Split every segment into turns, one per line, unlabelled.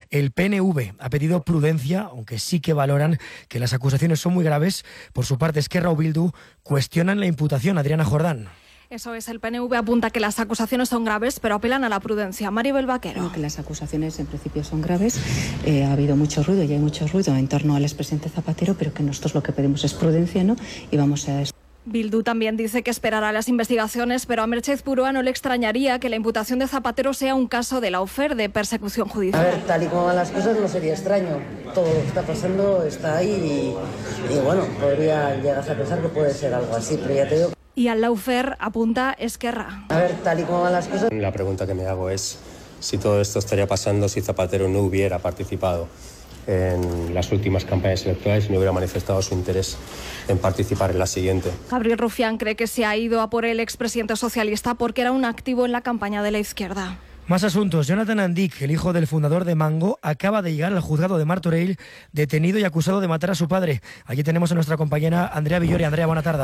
El PNV ha pedido prudencia, aunque sí que valoran que las acusaciones son muy graves. Por su parte, Esquerra o Bildu cuestionan la imputación. Adriana Jordán.
Eso es, el PNV apunta que las acusaciones son graves, pero apelan a la prudencia. Maribel Vaquero.
Creo que las acusaciones en principio son graves. Ha habido mucho ruido y hay mucho ruido en torno al expresidente Zapatero, pero que nosotros lo que pedimos es prudencia, ¿no? Y vamos a...
Bildu también dice que esperará las investigaciones, pero a Merchez Purúa no le extrañaría que la imputación de Zapatero sea un caso de lawfare, de persecución judicial.
A ver, tal y como van las cosas no sería extraño. Todo lo que está pasando está ahí y bueno, podría llegarse a pensar que puede ser algo así, pero ya te digo...
Y al lawfare apunta Esquerra.
A ver, tal y como van las cosas...
La pregunta que me hago es si todo esto estaría pasando si Zapatero no hubiera participado en las últimas campañas electorales y no hubiera manifestado su interés en participar en la siguiente.
Gabriel Rufián cree que se ha ido a por el expresidente socialista porque era un activo en la campaña de la izquierda.
Más asuntos. Jonathan Andic, el hijo del fundador de Mango, acaba de llegar al juzgado de Martorell, detenido y acusado de matar a su padre. Aquí tenemos a nuestra compañera Andrea Villori. Andrea, buena tarde.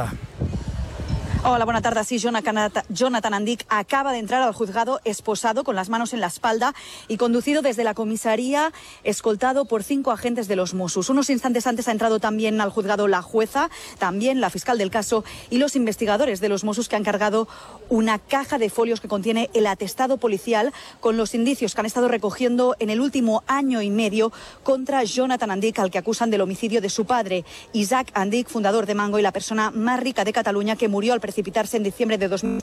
Hola, buena tarde. Sí, Jonathan Andic acaba de entrar al juzgado esposado, con las manos en la espalda y conducido desde la comisaría, escoltado por 5 agentes de los Mossos. Unos instantes antes ha entrado también al juzgado la jueza, también la fiscal del caso y los investigadores de los Mossos, que han cargado una caja de folios que contiene el atestado policial con los indicios que han estado recogiendo en el último año y medio contra Jonathan Andic, al que acusan del homicidio de su padre, Isaac Andic, fundador de Mango y la persona más rica de Cataluña, que murió al precipitarse en diciembre de 2000.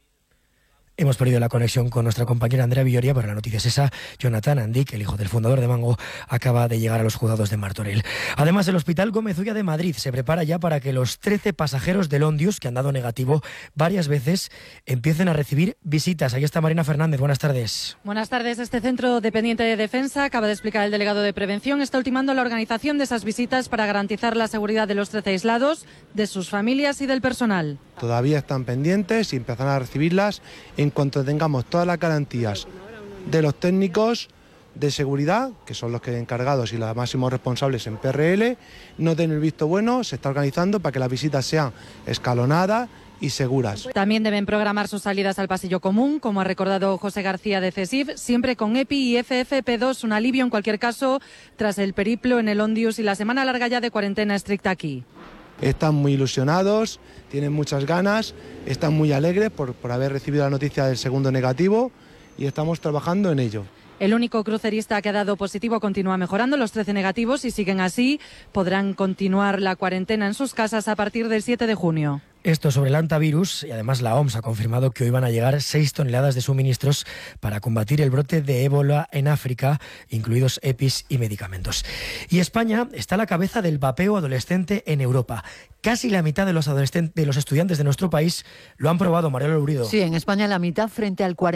Hemos perdido la conexión con nuestra compañera Andrea Villoria, pero la noticia es esa. Jonathan Andic, el hijo del fundador de Mango, acaba de llegar a los juzgados de Martorell. Además, el Hospital Gómez Ulla de Madrid se prepara ya para que los 13 pasajeros del Ondius, que han dado negativo varias veces, empiecen a recibir visitas. Ahí está Marina Fernández. Buenas tardes.
Buenas tardes. Este centro dependiente de defensa, acaba de explicar el delegado de prevención, está ultimando la organización de esas visitas para garantizar la seguridad de los 13 aislados, de sus familias y del personal.
Todavía están pendientes y empezarán a recibirlas en cuanto tengamos todas las garantías de los técnicos de seguridad, que son los que encargados y los máximos responsables en PRL, no den el visto bueno. Se está organizando para que las visitas sean escalonadas y seguras.
También deben programar sus salidas al pasillo común, como ha recordado José García de CESIF, siempre con EPI y FFP2, un alivio en cualquier caso tras el periplo en el Ondius y la semana larga ya de cuarentena estricta aquí.
Están muy ilusionados, tienen muchas ganas, están muy alegres por haber recibido la noticia del segundo negativo y estamos trabajando en ello.
El único crucerista que ha dado positivo continúa mejorando. Los 13 negativos, y siguen así, podrán continuar la cuarentena en sus casas a partir del 7 de junio.
Esto sobre el hantavirus, y además la OMS ha confirmado que hoy van a llegar 6 toneladas de suministros para combatir el brote de ébola en África, incluidos EPIs y medicamentos. Y España está a la cabeza del vapeo adolescente en Europa. Casi la mitad de los estudiantes de nuestro país lo han probado, Mariela Lurido.
Sí, en España la mitad frente al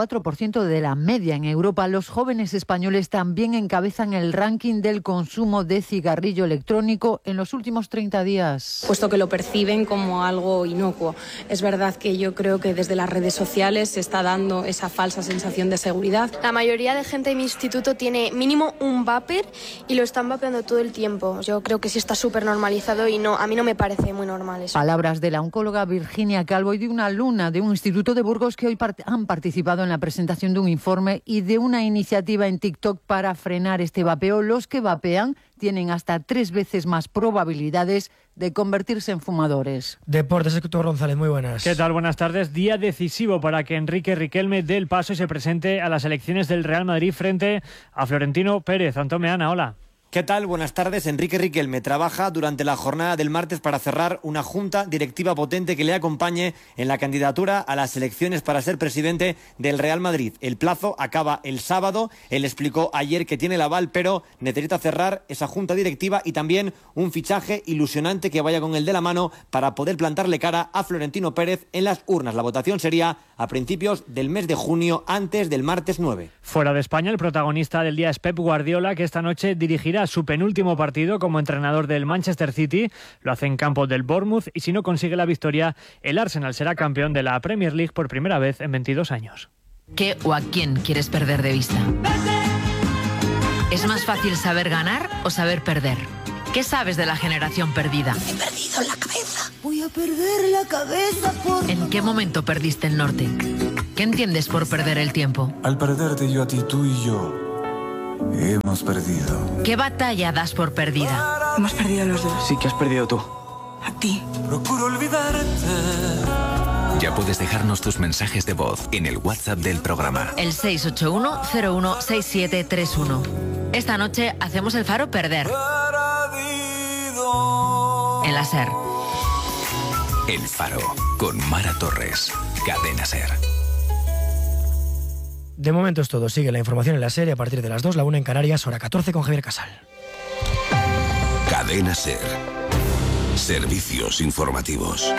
44% de la media. En Europa, los jóvenes españoles también encabezan el ranking del consumo de cigarrillo electrónico en los últimos 30 días.
Puesto que lo perciben como algo inocuo. Es verdad que yo creo que desde las redes sociales se está dando esa falsa sensación de seguridad.
La mayoría de gente de mi instituto tiene mínimo un vapor y lo están vapeando todo el tiempo. Yo creo que sí está súper normalizado y a mí no me parece muy normal eso.
Palabras de la oncóloga Virginia Calvo y de una alumna de un instituto de Burgos que hoy han participado en la presentación de un informe y de una iniciativa en TikTok para frenar este vapeo. Los que vapean tienen hasta 3 veces más probabilidades de convertirse en fumadores.
Deportes, Héctor González, muy buenas.
¿Qué tal? Buenas tardes. Día decisivo para que Enrique Riquelme dé el paso y se presente a las elecciones del Real Madrid frente a Florentino Pérez. Antón Meana, hola.
¿Qué tal? Buenas tardes. Enrique Riquelme trabaja durante la jornada del martes para cerrar una junta directiva potente que le acompañe en la candidatura a las elecciones para ser presidente del Real Madrid. El plazo acaba el sábado. Él explicó ayer que tiene el aval, pero necesita cerrar esa junta directiva y también un fichaje ilusionante que vaya con el de la mano para poder plantarle cara a Florentino Pérez en las urnas. La votación sería a principios del mes de junio, antes del martes 9.
Fuera de España, el protagonista del día es Pep Guardiola, que esta noche dirigirá su penúltimo partido como entrenador del Manchester City. Lo hace en campo del Bournemouth y si no consigue la victoria, el Arsenal será campeón de la Premier League por primera vez en 22 años.
¿Qué o a quién quieres perder de vista? ¿Es más fácil saber ganar o saber perder? ¿Qué sabes de la generación perdida?
He perdido la cabeza. Voy a perder la cabeza por...
¿En qué momento perdiste el norte? ¿Qué entiendes por perder el tiempo?
Al perderte yo a ti, tú y yo Hemos perdido.
¿Qué batalla das por perdida?
Hemos perdido los dos.
Sí, que has perdido tú.
A ti.
Procuro olvidarte.
Ya puedes dejarnos tus mensajes de voz en el WhatsApp del programa.
El 681-016731. Esta noche hacemos el Faro perder. En la SER.
El Faro, con Mara Torres. Cadena SER.
De momento es todo. Sigue la información en la SER a partir de las 2, la 1 en Canarias, hora 14 con Javier Casal.
Cadena SER. Servicios informativos.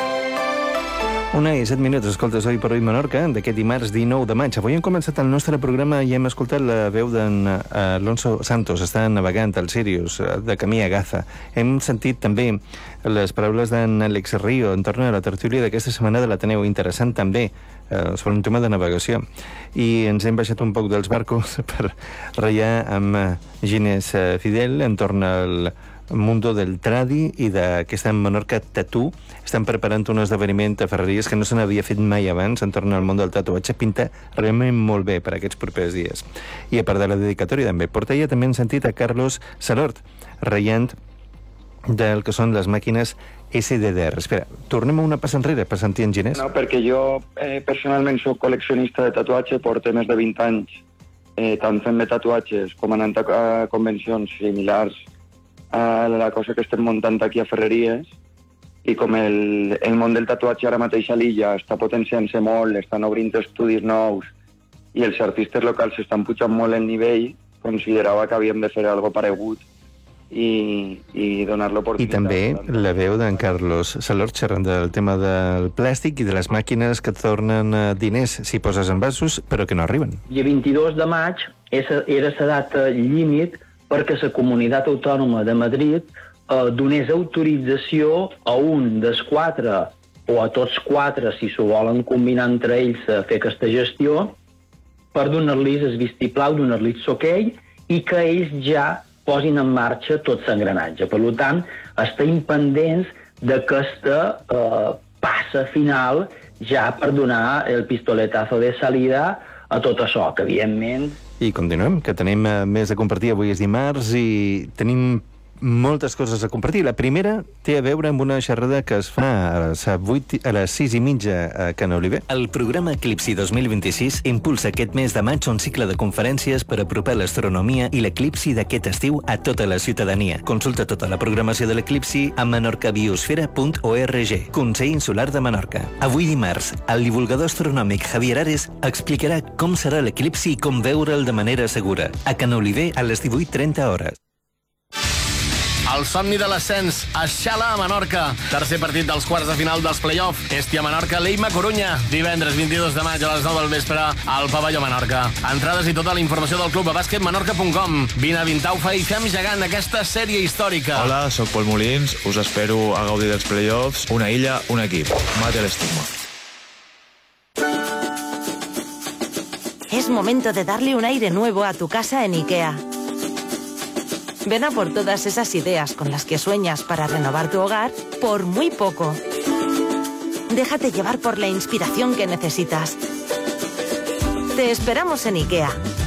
1:07, escoltes Oi per Oi Menorca, d'aquest dimarts 19 de maig. Avui hem començat el nostre programa i hem escoltat la veu d'en Alonso Santos. Està navegant al Sirius, de camí a Gaza. Hem sentit també les paraules d'en Àlex Río en torn a la tertúlia d'aquesta setmana de l'Ateneu. Interessant també, sobre un tema de navegació. I ens hem baixat un poc dels barcos per ratllar amb Ginés Fidel en torn al Mundo del Tradi i d'aquesta Menorca Tatú. Estan preparant un esdeveniment a Ferreries que no se n'havia fet mai abans en torn al món del tatuatge. Pinta realment molt bé per aquests propers dies. I a part de la dedicatòria també. Portaia també hem sentit a Carlos Salort ratllant del que són les màquines SDR. Espera, tornem a una passa enrere per sentir en Ginés.
No, perquè jo personalment soc col·leccionista de tatuatge, porto més de 20 anys tant fent de tatuatges com anant a convencions similars a la cosa que estem muntant aquí a Ferreries, i com el món del tatuatge ara mateix a l'illa està potenciant-se molt, estan obrint estudis nous i els artistes locals estan pujant molt el nivell, considerava que havíem de fer alguna cosa paregut i donar l'oportunitat.
I també la veu d'en Carlos Salort xerrant del tema del plàstic i de les màquines que et tornen diners si poses envasos però que no arriben.
El 22 de maig era la data límit perquè la Comunitat Autònoma de Madrid donés autorització a un dels 4 o a tots 4, si s'ho volen combinar entre ells a fer aquesta gestió, per donar-los el vistiplau, donar-los l'okei i que ells ja posin en marxa tot l'engranatge. Per tant, estem pendents d'aquesta passa final ja per donar el pistoletazo de salida a tot això, que evidentment...
I continuem, que tenim més a compartir. Avui és dimarts i tenim moltes coses a compartir. La primera té a veure amb una xerrada que es fa a les 6:30 a Can Oliver.
El programa Eclipsi 2026 impulsa aquest mes de maig un cicle de conferències per apropar l'astronomia i l'eclipsi d'aquest estiu a tota la ciutadania. Consulta tota la programació de l'eclipsi a menorcabiosfera.org. Consell Insular de Menorca. Avui dimarts, el divulgador astronòmic Javier Ares explicarà com serà l'eclipsi i com veure'l de manera segura. A Can Oliver a les 18:30.
El somni de l'ascens, Escala a Menorca. Tercer partit dels quarts de final dels play-off. Estia Menorca, Leima Corunya. Divendres 22 de maig a les 9 del vespre al Pavelló Menorca. Entrades i tota la informació del club a bàsquetmenorca.com. Vine a Vintaufa i fem gegant aquesta sèrie històrica.
Hola, sóc Pol Molins. Us espero a gaudir dels play-offs. Una illa, un equip. Mate el estigma.
Es momento de darle un aire nuevo a tu casa en IKEA. Ven a por todas esas ideas con las que sueñas para renovar tu hogar por muy poco. Déjate llevar por la inspiración que necesitas. Te esperamos en IKEA.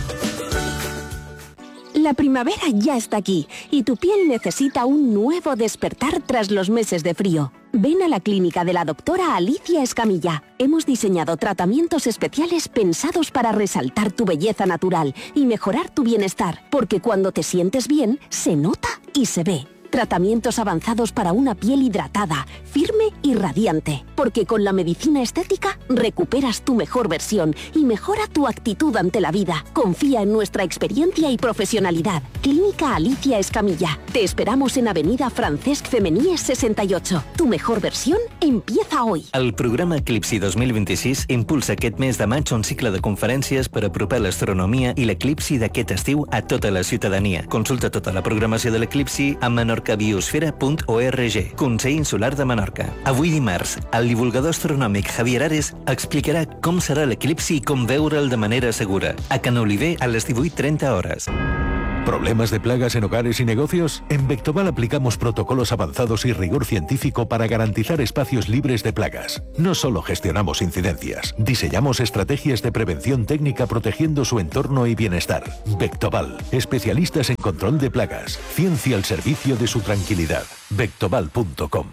La primavera ya está aquí y tu piel necesita un nuevo despertar tras los meses de frío. Ven a la clínica de la doctora Alicia Escamilla. Hemos diseñado tratamientos especiales pensados para resaltar tu belleza natural y mejorar tu bienestar, porque cuando te sientes bien, se nota y se ve. Tratamientos avanzados para una piel hidratada, firme y radiante. Porque con la medicina estética recuperas tu mejor versión y mejora tu actitud ante la vida. Confía en nuestra experiencia y profesionalidad. Clínica Alicia Escamilla. Te esperamos en Avenida Francesc Femenies 68. Tu mejor versión empieza hoy.
El programa Eclipsi 2026 impulsa aquest mes de maig un cicle de conferències per apropar l'astronomia i l'eclipsi d'aquest estiu a tota la ciutadania. Consulta tota la programació de l'eclipsi a menorcabiosfera.org. Consell Insular de Menorca. Avui dimarts, el divulgador astronòmic Javier Ares explicarà com serà l'eclipsi i com veure'l de manera segura. A Can Oliver a les 18:30.
¿Problemas de plagas en hogares y negocios? En Vectoval aplicamos protocolos avanzados y rigor científico para garantizar espacios libres de plagas. No solo gestionamos incidencias, diseñamos estrategias de prevención técnica protegiendo su entorno y bienestar. Vectoval, especialistas en control de plagas. Ciencia al servicio de su tranquilidad. Vectoval.com.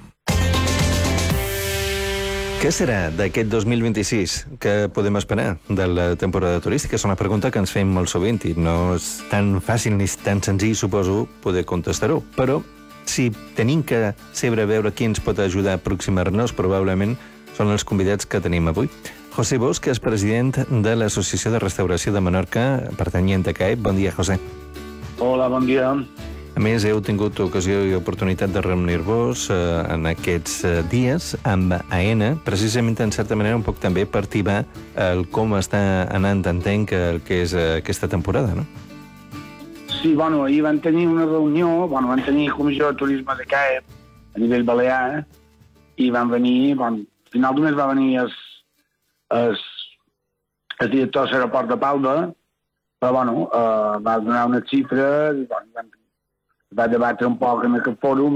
Què serà d'aquest 2026? Què podem esperar de la temporada turística? És una pregunta que ens fem molt sovint i no és tan fàcil ni tan senzill, suposo, poder contestar-ho. Però si tenim que saber veure qui ens pot ajudar a aproximar-nos, probablement són els convidats que tenim avui. José Bosch, que és president de l'Associació de Restauració de Menorca, pertanyent a CAEP. Bon dia, José.
Hola, bon dia.
A més, heu tingut ocasió i oportunitat de reunir-vos en aquests dies amb AENA, precisament, en certa manera, un poc també per tibar el com està anant, entenc, el que és aquesta temporada, no?
Sí, bueno, ahir van tenir una reunió, van tenir Comissió de Turisme de CAEP a nivell balear i van venir, al final només va venir el director de l'aeroport de Palma, però, va donar unes xifres, va debatre un poc en aquest fòrum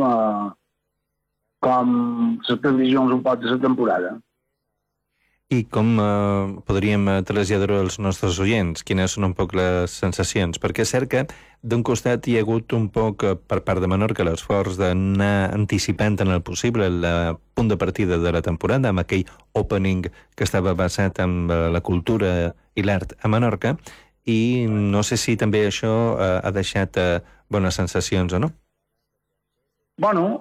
com les previsions un poc de la temporada.
I com podríem traslladar-ho als nostres oients? Quines són un poc les sensacions? Perquè és cert que d'un costat hi ha hagut un poc per part de Menorca l'esforç d'anar anticipant en el possible el punt de partida de la temporada amb aquell opening que estava basat en la cultura i l'art a Menorca, i no sé si també això ha deixat bones sensacions o no.
Bueno,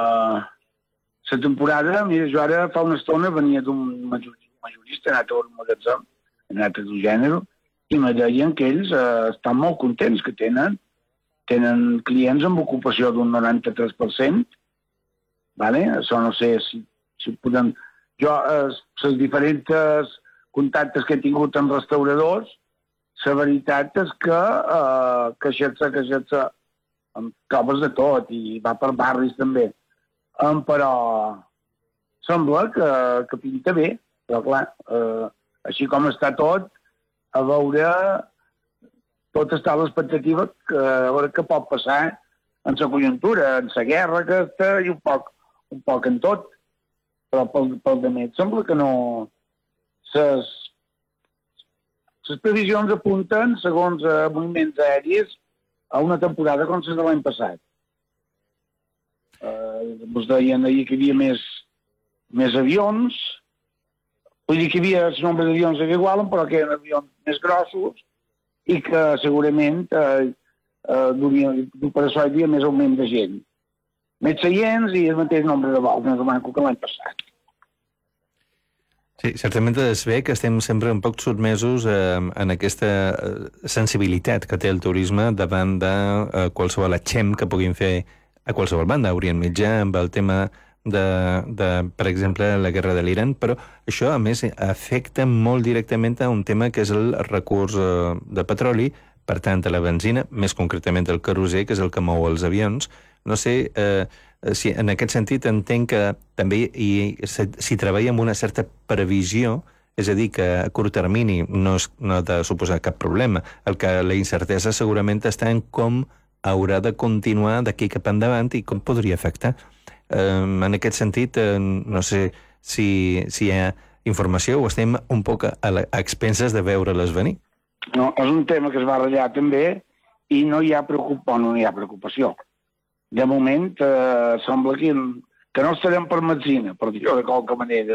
la temporada, mira, jo ara fa una estona venia d'un majorista, he anat a un magatzem, he anat a un gènere, i me deien que ells estan molt contents, que tenen clients amb ocupació d'un 93%, vale? Això no sé si podem... Jo, els diferents contactes que he tingut amb restauradors, la veritat és que queixar-se, amb trobes de tot, i va per barris també. Però sembla que pinta bé, però clar, així com està tot, a veure, tot està a l'expectativa a veure què pot passar en la conjuntura, en la guerra aquesta, i un poc en tot. Però pel demés sembla que no... Les previsions apunten, segons moviments aèris, a una temporada com la de l'any passat. Us deien ahir que hi havia més avions, vull dir que hi havia el nombre d'avions que igualen, però que eren avions més grossos i que segurament per això hi havia més augment de gent. Més seients i el mateix nombre de vols, més o menys que l'any passat.
Sí, certament es ve que estem sempre un poc sotmesos en aquesta sensibilitat que té el turisme davant de qualsevol atxem que puguin fer a qualsevol banda, a Orient Mitjà, amb el tema de, per exemple, la guerra de l'Iran, però això, a més, afecta molt directament a un tema que és el recurs de petroli, per tant, a la benzina, més concretament el querosè, que és el que mou els avions. No sé si en aquest sentit entenc que també s'hi treballa amb una certa previsió, és a dir, que a curt termini no ha de suposar cap problema. La incertesa segurament està en com haurà de continuar d'aquí cap endavant i com podria afectar. En aquest sentit, no sé si hi ha informació o estem un poc a expenses de veure-les venir.
No, és un tema que es va ratllar també i no hi ha preocupació. De moment, sembla que no estarem per metzina, per dir-ho de qualque manera.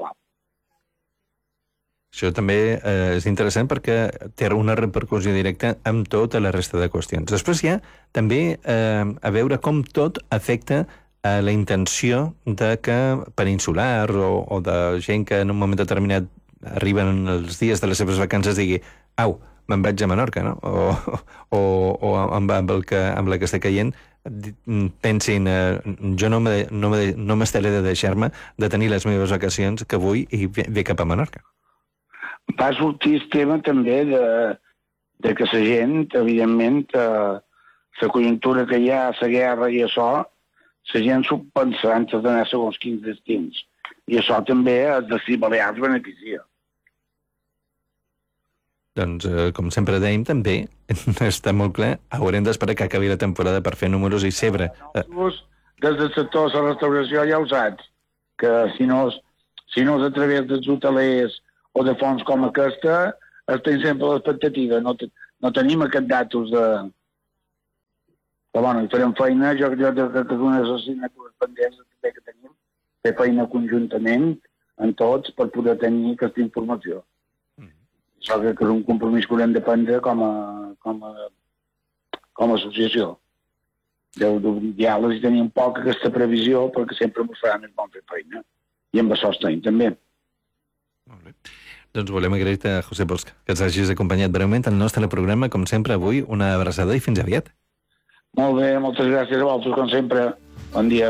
Això també és interessant perquè té una repercussió directa amb tota la resta de qüestions. Després hi ha també a veure com tot afecta a la intenció de que peninsular o de gent que en un moment determinat arriben els dies de les seves vacances digui au, me'n vaig a Menorca, no? O amb la que està caient pensin, jo no m'estaré de deixar-me de tenir les meves vacacions que vull i ve cap a Menorca.
Va sortir el tema també de que la gent, evidentment, la conjuntura que hi ha, la guerra i això, la gent s'ho pensa antes d'anar segons quins destins. I això també els destins balears beneficia.
Doncs, com sempre dèiem, també està molt clar, haurem d'esperar que acabi la temporada per fer números i Cebre.
Des del sector de la restauració ja ho saps, que si no és a través dels hotelers o de fonts com aquesta, estem sempre a l'expectativa. No tenim aquests datos de... Però bueno, farem feina, jo crec que unes assignatures pendents també que tenim, fer feina conjuntament en tots per poder tenir aquesta informació. Això crec que és un compromís que haurem de prendre com a associació. Diàleg i tenir un poc aquesta previsió perquè sempre ens faran el bon fer feina. I amb això estem també.
Molt bé. Doncs volem agrair-te, José Bosch, que ens hagis acompanyat breument al nostre programa. Com sempre, avui una abraçada i fins aviat.
Molt bé, moltes gràcies a vosaltres, com sempre. Bon dia.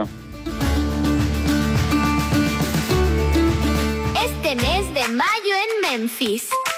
Este mes de mayo en Memphis.